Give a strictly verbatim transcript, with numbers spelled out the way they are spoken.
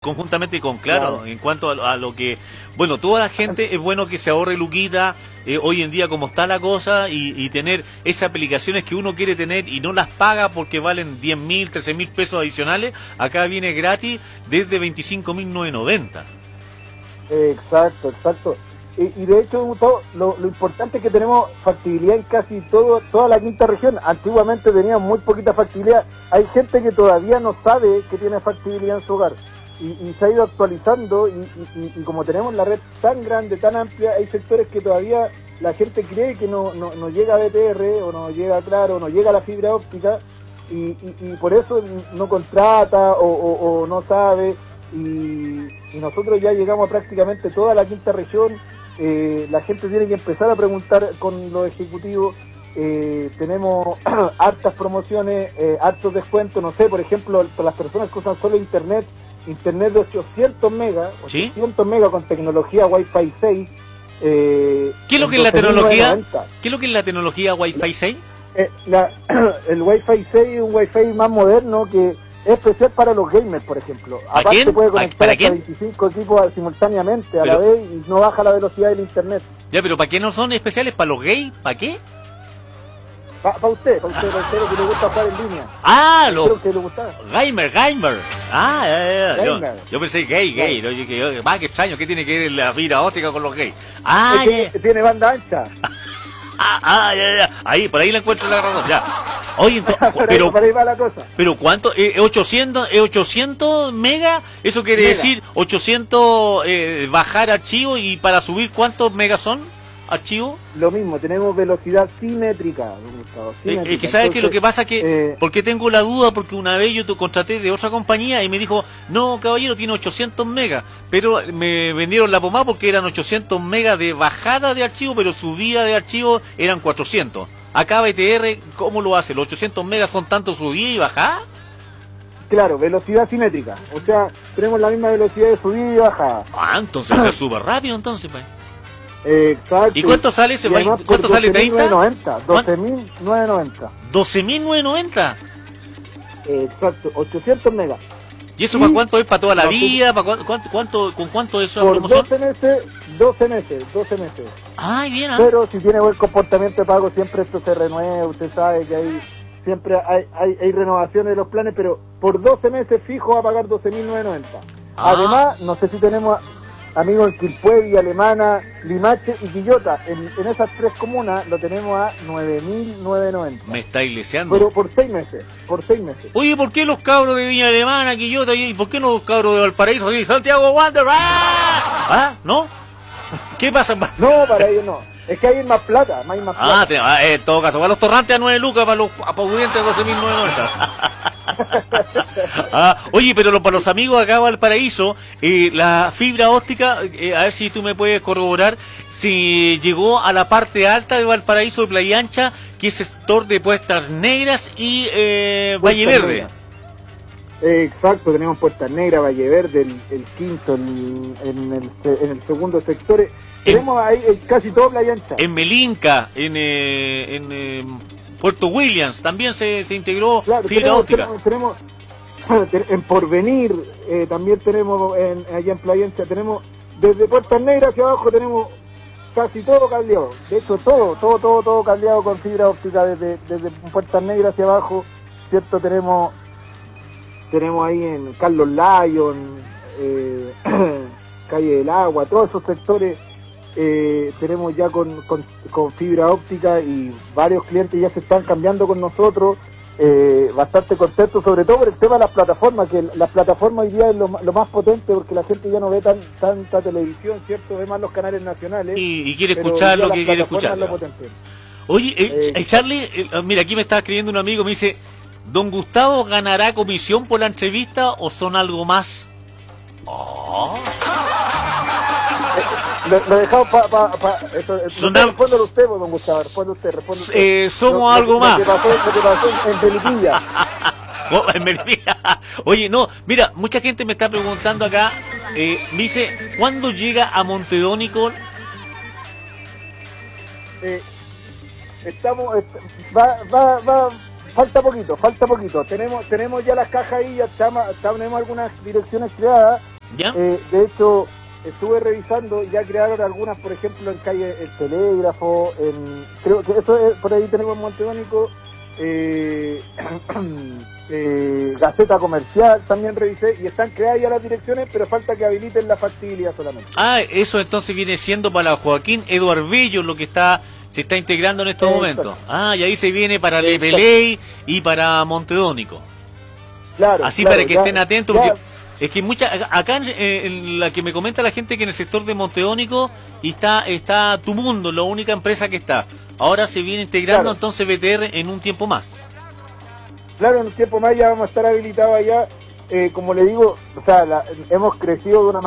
conjuntamente con Claro, Claro. en cuanto a, a lo que, bueno, toda la gente es bueno que se ahorre luquita, eh, hoy en día como está la cosa, y, y tener esas aplicaciones que uno quiere tener y no las paga porque valen diez mil, trece mil pesos adicionales, acá viene gratis desde veinticinco mil novecientos noventa. Exacto, exacto. Y, y de hecho, Gustavo, lo, lo importante es que tenemos factibilidad en casi todo, toda la quinta región. Antiguamente teníamos muy poquita factibilidad. Hay gente que todavía no sabe que tiene factibilidad en su hogar. Y, y se ha ido actualizando y, y, y como tenemos la red tan grande, tan amplia, hay sectores que todavía la gente cree que no, no, no llega a B T R o no llega a Claro o no llega a la fibra óptica y, y, y por eso no contrata o, o, o no sabe y, y nosotros ya llegamos a prácticamente toda la quinta región. Eh, la gente tiene que empezar a preguntar con los ejecutivos. Eh, tenemos hartas promociones, eh, hartos descuentos, no sé, por ejemplo, para las personas que usan solo internet, internet de ochocientos megas, ¿Sí? ochocientos megas con tecnología Wi-Fi seis. Eh, ¿Qué es lo que es la tecnología? ¿Qué es lo que es la tecnología Wi-Fi seis? Eh, la, el Wi-Fi seis es un Wi-Fi más moderno que es especial para los gamers, por ejemplo. ¿Para Aparte quién? puede conectar ¿Para hasta quién? veinticinco equipos simultáneamente a Pero- la vez y no baja la velocidad del internet. Ya, pero ¿para qué no son especiales? ¿Para los gays? ¿Para qué? Para usted, para usted, para usted que le gusta jugar en línea. Ah, Creo los que le gusta. gamer, gamer. Ah, ya, ya, ya. Yo, Gamer. yo pensé gay, gay. ¿No? Yo, que yo, va, qué extraño, ¿qué tiene que ver la fibra óptica con los gays? Ah, Es ya, que tiene banda ancha. ah, ah, ya, ya. Ahí, por ahí la encuentro la razón, ya. Oye, ento- Por ahí- pero, por ahí va la cosa. pero ¿cuánto? Eh, ochocientos, eh, ochocientos megas, eso quiere Mega. decir ochocientos eh, bajar archivos y para subir ¿cuántos megas son archivos? Lo mismo, tenemos velocidad simétrica, don Gustavo. Eh, simétrica. eh, que sabes que lo que pasa que, eh, porque tengo la duda, porque una vez yo te contraté de otra compañía y me dijo, no caballero, tiene ochocientos megas, pero me vendieron la pomada porque eran ochocientos megas de bajada de archivo, pero subida de archivo eran cuatrocientos. Acá B T R, ¿cómo lo hace? ¿Los ochocientos megas son tanto subida y bajada? Claro, velocidad simétrica. O sea, tenemos la misma velocidad de subida y bajada. Ah, entonces es súper rápido entonces, pues. Eh, exacto. ¿Y cuánto sale ese? Y además ¿Cuánto por sale, treinta? doce mil novecientos noventa. doce mil novecientos noventa. Eh, exacto, ochocientos megas. ¿Y eso Y- para cuánto es? ¿Para toda la no, vida? ¿Para cuánto, cuánto, cuánto- ¿Con cuánto es eso la Por promoción? doce meses, doce meses, doce meses. Ay, bien, ¿ah? Pero si tiene buen comportamiento de pago, siempre esto se renueva. Usted sabe que hay siempre hay, hay, hay renovaciones de los planes, pero por doce meses fijo va a pagar doce mil novecientos noventa. Ah. Además, no sé si tenemos amigos en Quilpué, Villa Alemana, Limache y Quillota. En, en esas tres comunas lo tenemos a nueve mil novecientos noventa. Me está iglesiando. Pero por seis meses, por seis meses. Oye, ¿por qué los cabros de Viña Alemana, Quillota, y por qué no los cabros de Valparaíso y Santiago Wander? ¡Ah! ¿Ah? ¿No? ¿Qué pasa? en Val- No, para ellos no. Es que hay más plata, más hay más plata. Ah, te- ah, en todo caso, para los torrantes a nueve lucas, para los aplaudientes a doce mil novecientos noventa. Ah, oye, pero lo- para los amigos acá de Valparaíso, eh, la fibra óptica, eh, a ver si tú me puedes corroborar, si llegó a la parte alta de Valparaíso de Playa Ancha, que es sector de Puestas Negras y eh, Valle Puertas Verde. Negras. Eh, exacto, tenemos Puertas Negras, Valle Verde, el, el quinto, el- en, el, en el segundo sector. Tenemos ahí eh, casi todo Playa Ancha. En Melinca, en, eh, en eh, Puerto Williams, también se, se integró Claro, fibra tenemos, óptica. tenemos, tenemos ten- en Porvenir, eh, también tenemos en, allá en Playa Ancha, tenemos desde Puertas Negras hacia abajo tenemos casi todo cableado. De hecho, todo, todo, todo, todo cableado con fibra óptica desde, desde Puertas Negras hacia abajo, ¿cierto? Tenemos tenemos ahí en Carlos Lyon, eh, Calle del Agua, todos esos sectores eh, tenemos ya con, con, con fibra óptica y varios clientes ya se están cambiando con nosotros, eh, bastante contentos, sobre todo por el tema de las plataformas, que las plataformas hoy día es lo, ma- lo más potente porque la gente ya no ve tan, tanta televisión, ¿cierto? Ve más los canales nacionales. Y, y quiere pero escuchar hoy día lo que las quiere plataformas escuchar. es lo potente. Oye, eh, Eh, Charlie, eh, mira, aquí me está escribiendo un amigo, me dice, ¿Don Gustavo ganará comisión por la entrevista o son algo más? Oh. Lo, lo dejamos para... Pa, pa, eso, eso, Sonam- respóndelo usted, pues, don Gustavo, responde usted, responde usted. Eh, somos Lo- lo- algo lo más. que pasó- lo que pasó en Feliquilla. Oh, me- mira. Oye, no, mira, mucha gente me está preguntando acá, eh, me dice, ¿cuándo llega a Montedónico? Eh, estamos... est- va, va, va... Falta poquito, falta poquito. Tenemos tenemos ya las cajas ahí, ya estamos, tenemos algunas direcciones creadas. ¿Ya? Eh, de hecho, estuve revisando, ya crearon algunas, por ejemplo, en calle El Telégrafo, en, creo que esto es, por ahí tenemos en Montedónico, eh, eh, Gaceta Comercial, también revisé, y están creadas ya las direcciones, pero falta que habiliten la factibilidad solamente. Ah, eso entonces viene siendo para Joaquín Eduard Bello lo que está se está integrando en estos Exacto. momentos. Ah, y ahí se viene para Lepeley y para Montedónico. Claro, Así claro, para que ya, estén atentos, ya, porque es que mucha acá en, eh, en la que me comenta la gente que en el sector de Montedónico y está está Tu Mundo, la única empresa que está. Ahora se viene integrando claro. entonces B T R en un tiempo más. Claro, en un tiempo más ya vamos a estar habilitados allá. Eh, como le digo, o sea, la, hemos crecido de una